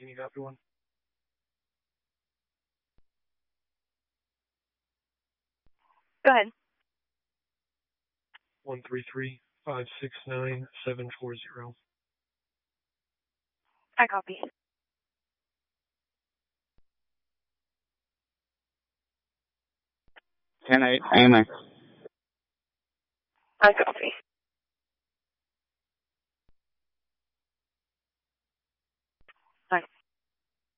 Can you copy one? Go ahead. 133-569-740. I copy. 10-8, Amex. I copy.